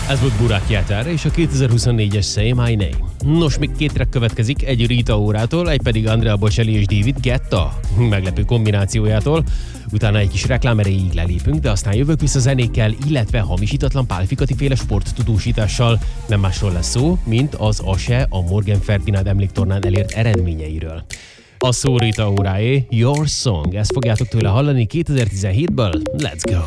Ez volt Burak Yatra és a 2024-es Say My Name. Nos, még két track következik, egy Rita Órától, egy pedig Andrea Bocelli és David Guetta meglepő kombinációjától. Utána egy kis reklám erejéig lelépünk, de aztán jövök vissza zenékkel, illetve hamisítatlan Pál Fikati féle sporttudósítással. Nem másról lesz szó, mint az ASE a Morgan Ferdinand emléktornán elért eredményeiről. A szó Rita Óráé, Your Song, ezt fogjátok tőle hallani 2017-ből. Let's go!